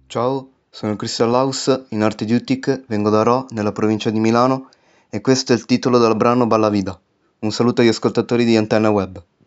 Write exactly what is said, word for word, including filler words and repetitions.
Ciao, sono Crystal House, in arte di Utic, vengo da Rho, nella provincia di Milano, e questo è il titolo del brano Balla Vida. Un saluto agli ascoltatori di Antenna Web.